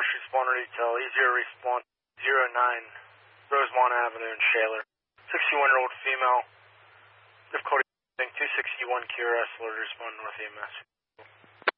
first responder detail, easier response 09 Rosemont Avenue in Shaler. 61-year-old female, difficulty 261 QRS, Lord respond North EMS.